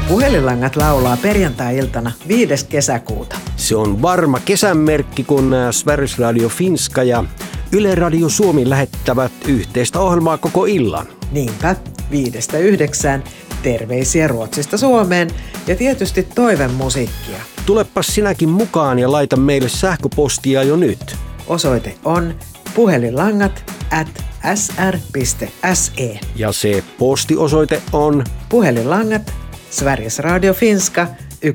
Puhelinlangat laulaa perjantai-iltana 5. kesäkuuta. Se on varma kesänmerkki, kun Sveriges Radio Finska ja Yle Radio Suomi lähettävät yhteistä ohjelmaa koko illan. Niinpä, 5-9. Terveisiä Ruotsista Suomeen ja tietysti toivemusiikkia. Tulepas sinäkin mukaan ja laita meille sähköpostia jo nyt. Osoite on puhelinlangat@sr.se. Ja se postiosoite on Puhelinlangat, Sveriges Radio Finska,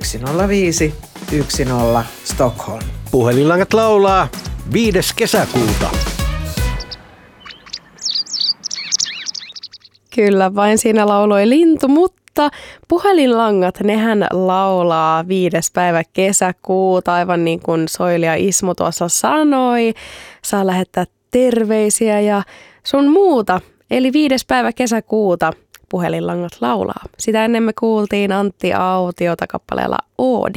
10510 Stockholm. Puhelinlangat laulaa 5. kesäkuuta. Kyllä, vain siinä lauloi lintu, mutta puhelinlangat, nehän laulaa 5. päivä kesäkuuta, aivan niin kuin Soili ja Ismo tuossa sanoi. Saa lähettää terveisiä ja sun muuta, eli 5. päivä kesäkuuta puhelinlangat laulaa. Sitä ennen me kuultiin Antti Autiota kappaleella Oodi.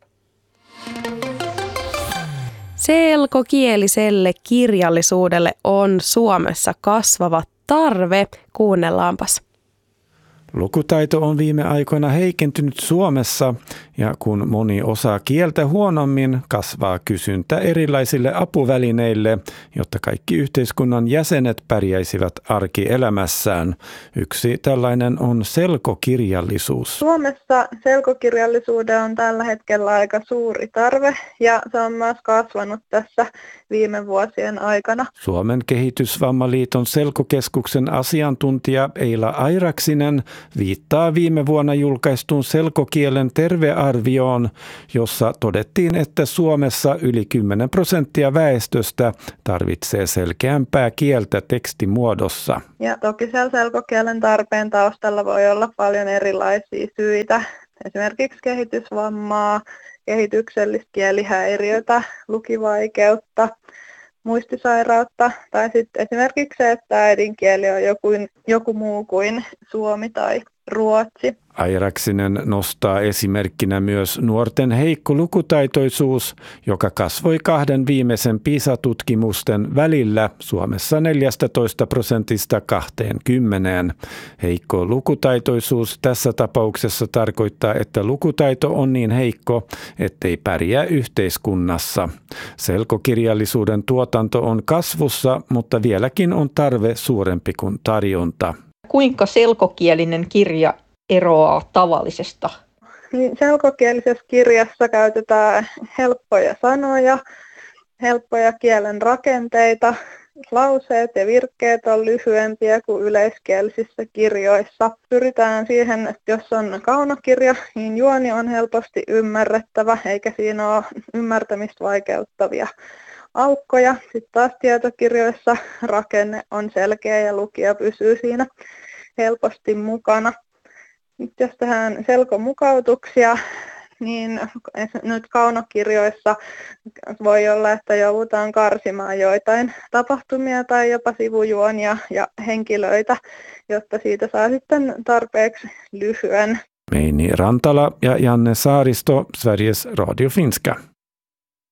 Selkokieliselle kirjallisuudelle on Suomessa kasvava tarve. Kuunnellaanpas. Lukutaito on viime aikoina heikentynyt Suomessa ja kun moni osaa kieltä huonommin, kasvaa kysyntä erilaisille apuvälineille, jotta kaikki yhteiskunnan jäsenet pärjäisivät arkielämässään. Yksi tällainen on selkokirjallisuus. Suomessa selkokirjallisuuden on tällä hetkellä aika suuri tarve ja se on myös kasvanut tässä viime vuosien aikana. Suomen kehitysvammaliiton selkokeskuksen asiantuntija Eila Airaksinen viittaa viime vuonna julkaistuun selkokielen tervearvioon, jossa todettiin, että Suomessa yli 10% väestöstä tarvitsee selkeämpää kieltä tekstimuodossa. Ja toki siellä selkokielen tarpeen taustalla voi olla paljon erilaisia syitä, esimerkiksi kehitysvammaa, kehityksellistä kielihäiriötä, lukivaikeutta, muistisairautta tai sitten esimerkiksi se, että äidinkieli on joku muu kuin suomi tai ruotsi. Airaksinen nostaa esimerkkinä myös nuorten heikko lukutaitoisuus, joka kasvoi 2 viimeisen PISA-tutkimusten välillä Suomessa 14% 20%. Heikko lukutaitoisuus tässä tapauksessa tarkoittaa, että lukutaito on niin heikko, ettei pärjää yhteiskunnassa. Selkokirjallisuuden tuotanto on kasvussa, mutta vieläkin on tarve suurempi kuin tarjonta. Kuinka selkokielinen kirja eroaa tavallisesta? Selkokielisessä kirjassa käytetään helppoja sanoja, helppoja kielen rakenteita, lauseet ja virkkeet on lyhyempiä kuin yleiskielisissä kirjoissa. Pyritään siihen, että jos on kaunokirja, niin juoni on helposti ymmärrettävä, eikä siinä ole ymmärtämistä vaikeuttavia aukkoja. Sitten taas tietokirjoissa rakenne on selkeä ja lukija pysyy siinä helposti mukana. Nyt jos tehdään selkomukautuksia, niin nyt kaunokirjoissa voi olla, että joudutaan karsimaan joitain tapahtumia tai jopa sivujuonia ja henkilöitä, jotta siitä saa sitten tarpeeksi lyhyen. Meini Rantala ja Janne Saaristo, Sveriges Radio Finska.